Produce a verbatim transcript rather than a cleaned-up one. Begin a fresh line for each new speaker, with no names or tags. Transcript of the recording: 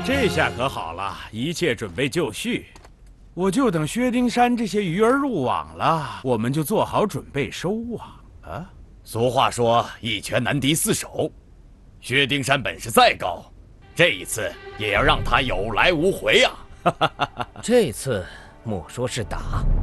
这下可好了，一切准备就绪，我就等薛丁山这些鱼儿入网了，我们就做好准备收网了。
俗话说一拳难敌四手，薛丁山本事再高，这一次也要让他有来无回啊！
这次莫说是打，